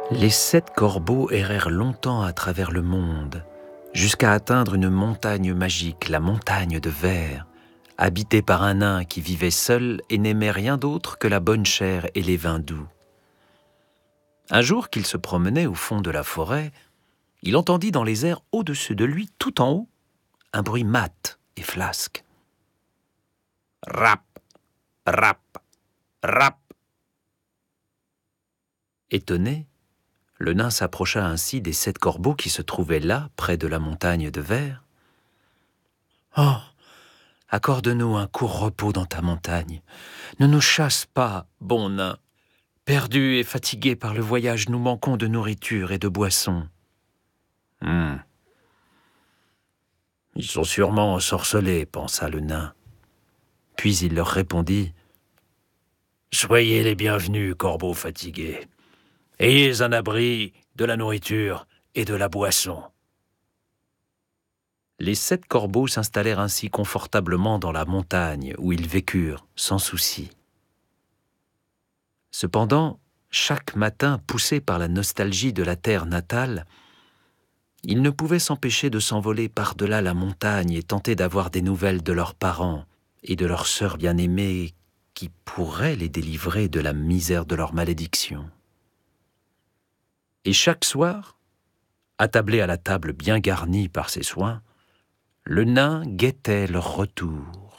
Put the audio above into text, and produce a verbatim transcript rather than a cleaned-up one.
Les sept corbeaux errèrent longtemps à travers le monde, jusqu'à atteindre une montagne magique, la montagne de verre, habitée par un nain qui vivait seul et n'aimait rien d'autre que la bonne chair et les vins doux. Un jour qu'il se promenait au fond de la forêt, il entendit dans les airs au-dessus de lui, tout en haut, un bruit mat et flasque. Rap, rap, rap. Étonné, le nain s'approcha ainsi des sept corbeaux qui se trouvaient là, près de la montagne de verre. « Oh, accorde-nous un court repos dans ta montagne. Ne nous chasse pas, bon nain. Perdus et fatigués par le voyage, nous manquons de nourriture et de boissons. Hmm. »« Ils sont sûrement ensorcelés, pensa le nain. Puis il leur répondit : « Soyez les bienvenus, corbeaux fatigués. Ayez un abri, de la nourriture et de la boisson. » Les sept corbeaux s'installèrent ainsi confortablement dans la montagne où ils vécurent sans souci. Cependant, chaque matin, poussés par la nostalgie de la terre natale, ils ne pouvaient s'empêcher de s'envoler par-delà la montagne et tenter d'avoir des nouvelles de leurs parents et de leurs sœurs bien-aimées qui pourraient les délivrer de la misère de leur malédiction. Et chaque soir, attablé à la table bien garnie par ses soins, le nain guettait leur retour.